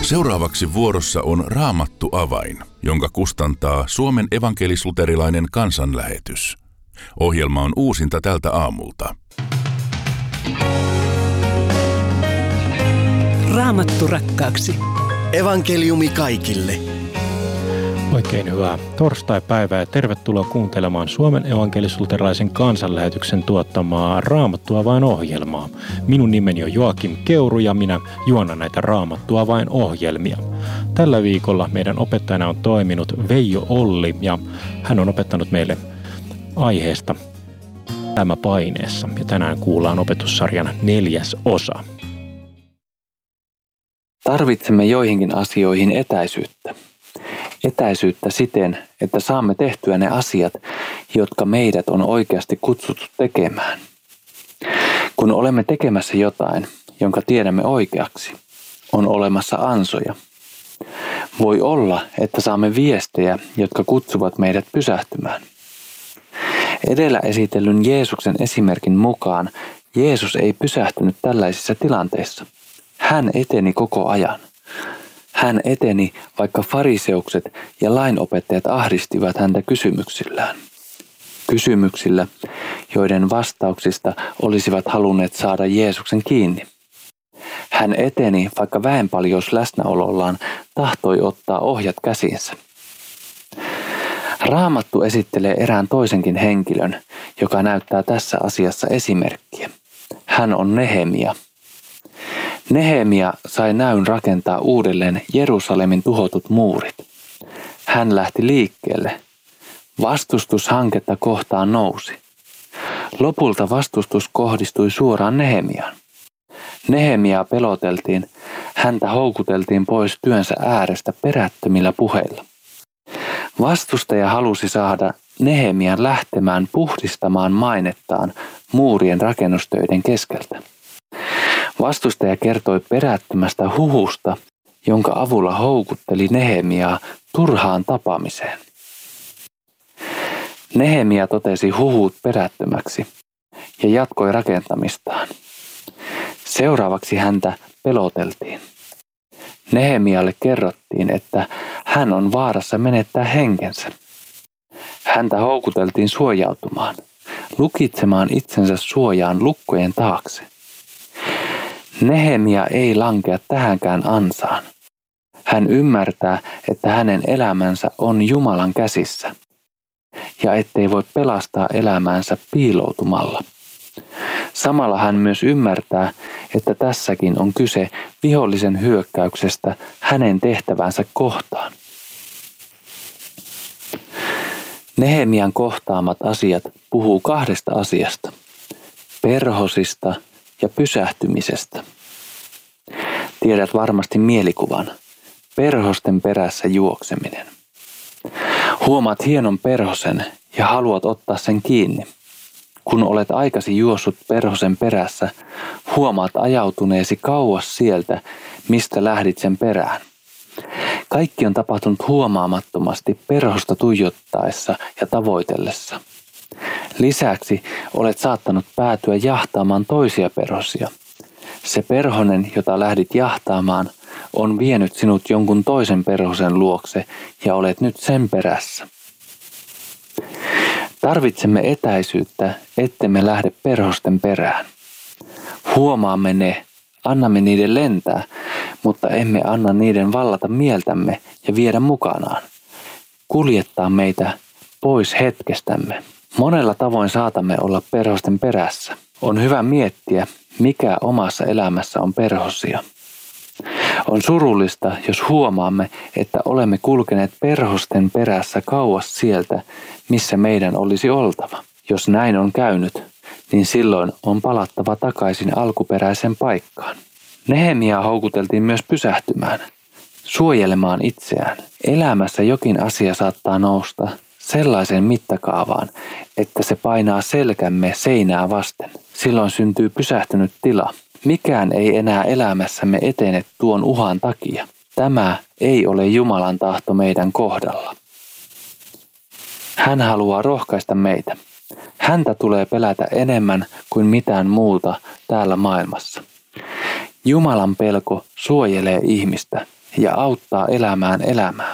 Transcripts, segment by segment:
Seuraavaksi vuorossa on Raamattu avain, jonka kustantaa Suomen evankelis-luterilainen kansanlähetys. Ohjelma on uusinta tältä aamulta. Raamattu rakkaaksi. Evankeliumi kaikille. Oikein hyvää torstai-päivää ja tervetuloa kuuntelemaan Suomen evankelis-luterilaisen kansanlähetyksen tuottamaa Raamattu avain ohjelmaa. Minun nimeni on Joakim Keuru ja minä juonan näitä Raamattu avain ohjelmia. Tällä viikolla meidän opettajana on toiminut Veijo Olli ja hän on opettanut meille aiheesta elämäpaineessa. Ja tänään kuullaan opetussarjan 4. osa. Tarvitsemme joihinkin asioihin etäisyyttä. Etäisyyttä siten, että saamme tehtyä ne asiat, jotka meidät on oikeasti kutsuttu tekemään. Kun olemme tekemässä jotain, jonka tiedämme oikeaksi, on olemassa ansoja. Voi olla, että saamme viestejä, jotka kutsuvat meidät pysähtymään. Edellä esitellyn Jeesuksen esimerkin mukaan Jeesus ei pysähtynyt tällaisissa tilanteissa. Hän eteni koko ajan. Hän eteni, vaikka fariseukset ja lainopettajat ahdistivat häntä kysymyksillään. Kysymyksillä, joiden vastauksista olisivat halunneet saada Jeesuksen kiinni. Hän eteni, vaikka väenpaljous läsnäolollaan tahtoi ottaa ohjat käsiinsä. Raamattu esittelee erään toisenkin henkilön, joka näyttää tässä asiassa esimerkkiä. Hän on Nehemia. Nehemia sai näyn rakentaa uudelleen Jerusalemin tuhotut muurit. Hän lähti liikkeelle. Vastustus hanketta kohtaan nousi. Lopulta vastustus kohdistui suoraan Nehemiaan. Nehemiaa peloteltiin, häntä houkuteltiin pois työnsä äärestä perättömillä puheilla. Vastustaja halusi saada Nehemian lähtemään puhdistamaan mainettaan muurien rakennustöiden keskeltä. Vastustaja kertoi perättömästä huhusta, jonka avulla houkutteli Nehemiaa turhaan tapaamiseen. Nehemia totesi huhut perättömäksi ja jatkoi rakentamistaan. Seuraavaksi häntä peloteltiin. Nehemialle kerrottiin, että hän on vaarassa menettää henkensä. Häntä houkuteltiin suojautumaan, lukitsemaan itsensä suojaan lukkojen taakse. Nehemia ei lankea tähänkään ansaan. Hän ymmärtää, että hänen elämänsä on Jumalan käsissä ja ettei voi pelastaa elämäänsä piiloutumalla. Samalla hän myös ymmärtää, että tässäkin on kyse vihollisen hyökkäyksestä hänen tehtävänsä kohtaan. Nehemian kohtaamat asiat puhuu kahdesta asiasta: perhosista ja pysähtymisestä. Tiedät varmasti mielikuvan: perhosten perässä juokseminen. Huomaat hienon perhosen ja haluat ottaa sen kiinni. Kun olet aikasi juossut perhosen perässä, huomaat ajautuneesi kauas sieltä, mistä lähdit sen perään. Kaikki on tapahtunut huomaamattomasti perhosta tuijottaessa ja tavoitellessa. Lisäksi olet saattanut päätyä jahtaamaan toisia perhosia. Se perhonen, jota lähdit jahtaamaan, on vienyt sinut jonkun toisen perhosen luokse ja olet nyt sen perässä. Tarvitsemme etäisyyttä, ettemme lähde perhosten perään. Huomaamme ne, annamme niiden lentää, mutta emme anna niiden vallata mieltämme ja viedä mukanaan. Kuljettaa meitä pois hetkestämme. Monella tavoin saatamme olla perhosten perässä. On hyvä miettiä, mikä omassa elämässä on perhosia. On surullista, jos huomaamme, että olemme kulkeneet perhosten perässä kauas sieltä, missä meidän olisi oltava. Jos näin on käynyt, niin silloin on palattava takaisin alkuperäiseen paikkaan. Nehemiaa houkuteltiin myös pysähtymään, suojelemaan itseään. Elämässä jokin asia saattaa nousta sellaiseen mittakaavaan, että se painaa selkämme seinää vasten. Silloin syntyy pysähtynyt tila. Mikään ei enää elämässämme etene tuon uhan takia. Tämä ei ole Jumalan tahto meidän kohdalla. Hän haluaa rohkaista meitä. Häntä tulee pelätä enemmän kuin mitään muuta täällä maailmassa. Jumalan pelko suojelee ihmistä ja auttaa elämään elämää.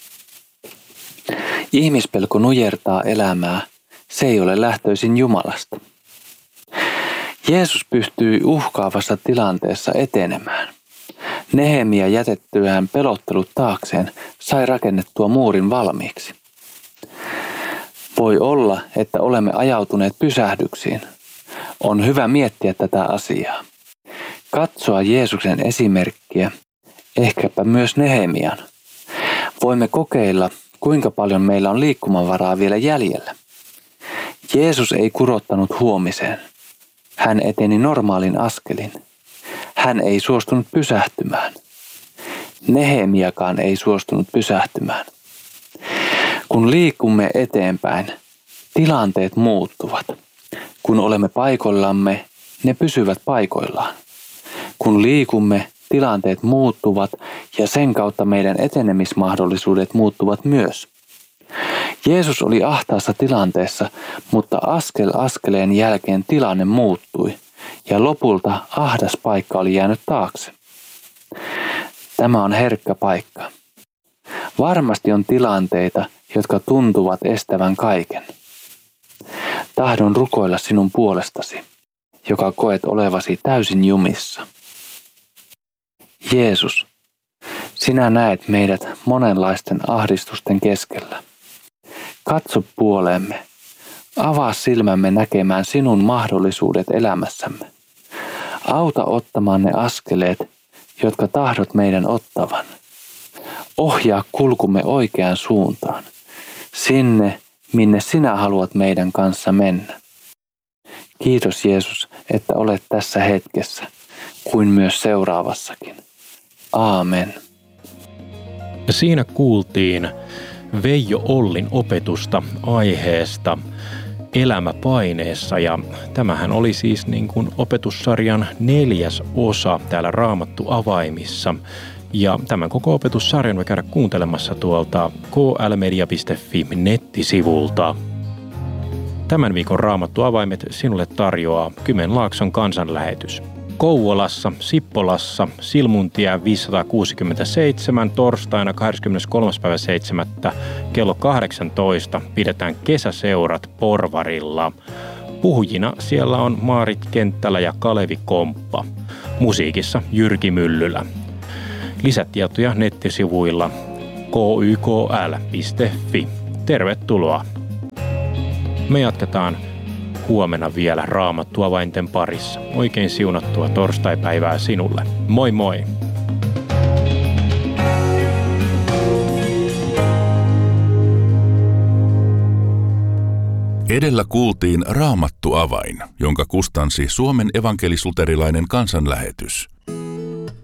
Ihmispelko nujertaa elämää, se ei ole lähtöisin Jumalasta. Jeesus pystyi uhkaavassa tilanteessa etenemään. Nehemia jätettyään pelottelut taakseen sai rakennettua muurin valmiiksi. Voi olla, että olemme ajautuneet pysähdyksiin. On hyvä miettiä tätä asiaa. Katsoa Jeesuksen esimerkkiä, ehkäpä myös Nehemian. Voimme kokeilla, kuinka paljon meillä on liikkumavaraa vielä jäljellä. Jeesus ei kurottanut huomiseen. Hän eteni normaalin askelin. Hän ei suostunut pysähtymään. Nehemiakaan ei suostunut pysähtymään. Kun liikumme eteenpäin, tilanteet muuttuvat. Kun olemme paikoillamme, ne pysyvät paikoillaan. Kun liikumme, tilanteet muuttuvat ja sen kautta meidän etenemismahdollisuudet muuttuvat myös. Jeesus oli ahtaassa tilanteessa, mutta askel askeleen jälkeen tilanne muuttui ja lopulta ahdas paikka oli jäänyt taakse. Tämä on herkkä paikka. Varmasti on tilanteita, jotka tuntuvat estävän kaiken. Tahdon rukoilla sinun puolestasi, joka koet olevasi täysin jumissa. Jeesus, sinä näet meidät monenlaisten ahdistusten keskellä. Katso puoleemme. Avaa silmämme näkemään sinun mahdollisuudet elämässämme. Auta ottamaan ne askeleet, jotka tahdot meidän ottavan. Ohjaa kulkumme oikeaan suuntaan. Sinne, minne sinä haluat meidän kanssa mennä. Kiitos Jeesus, että olet tässä hetkessä, kuin myös seuraavassakin. Aamen. Ja siinä kuultiin Veijo Ollin opetusta aiheesta Elämä paineessa, ja tämähän oli siis niin kuin opetussarjan 4. osa täällä Raamattu avaimissa. Ja tämän koko opetussarjan voi käydä kuuntelemassa tuolta klmedia.fi nettisivulta. Tämän viikon Raamattu avaimet sinulle tarjoaa Kymenlaakson kansanlähetys. Kouvolassa, Sippolassa, Silmuntie 567 torstaina 23.7. kello 18 pidetään kesäseurat Porvarilla. Puhujina siellä on Maarit Kenttälä ja Kalevi Komppa. Musiikissa Jyrki Myllylä. Lisätietoja nettisivuilla kykl.fi. Tervetuloa! Me jatketaan huomenna vielä Raamattu avainten parissa. Oikein siunattua torstaipäivää sinulle. Moi moi! Edellä kuultiin Raamattu avain, jonka kustansi Suomen evankelis-luterilainen kansanlähetys.